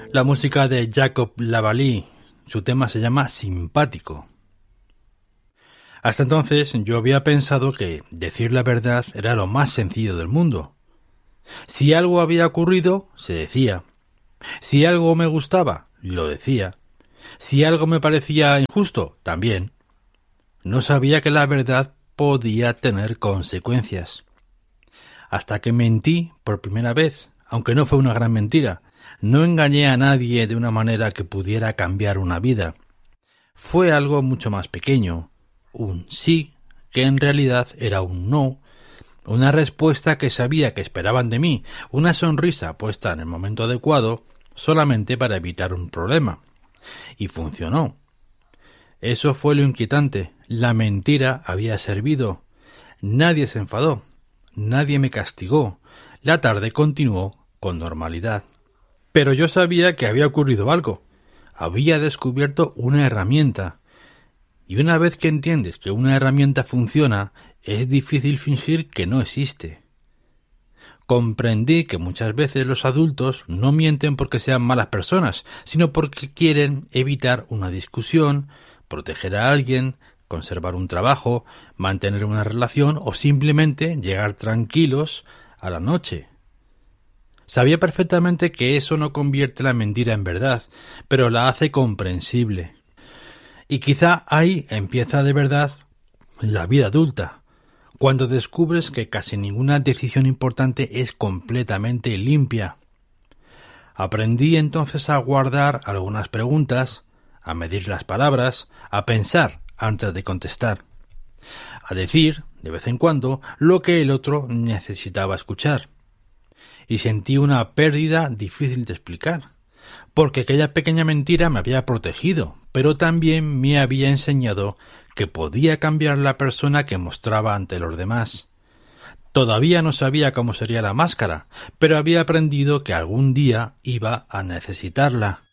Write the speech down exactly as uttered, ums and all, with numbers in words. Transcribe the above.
La música de Jacob Lavallée, su tema se llama Simpático. Hasta entonces yo había pensado que decir la verdad era lo más sencillo del mundo. Si algo había ocurrido, se decía. Si algo me gustaba, lo decía. Si algo me parecía injusto, también. No sabía que la verdad podía tener consecuencias. Hasta que mentí por primera vez, aunque no fue una gran mentira. No engañé a nadie de una manera que pudiera cambiar una vida. Fue algo mucho más pequeño, un sí, que en realidad era un no, una respuesta que sabía que esperaban de mí, una sonrisa puesta en el momento adecuado, solamente para evitar un problema. Y funcionó. Eso fue lo inquietante. La mentira había servido. Nadie se enfadó. Nadie me castigó. La tarde continuó con normalidad. Pero yo sabía que había ocurrido algo. Había descubierto una herramienta. Y una vez que entiendes que una herramienta funciona, es difícil fingir que no existe. Comprendí que muchas veces los adultos no mienten porque sean malas personas, sino porque quieren evitar una discusión, proteger a alguien, conservar un trabajo, mantener una relación o simplemente llegar tranquilos a la noche. Sabía perfectamente que eso no convierte la mentira en verdad, pero la hace comprensible. Y quizá ahí empieza de verdad la vida adulta, cuando descubres que casi ninguna decisión importante es completamente limpia. Aprendí entonces a guardar algunas preguntas, a medir las palabras, a pensar antes de contestar, a decir, de vez en cuando, lo que el otro necesitaba escuchar. Y sentí una pérdida difícil de explicar, porque aquella pequeña mentira me había protegido, pero también me había enseñado que podía cambiar la persona que mostraba ante los demás. Todavía no sabía cómo sería la máscara, pero había aprendido que algún día iba a necesitarla.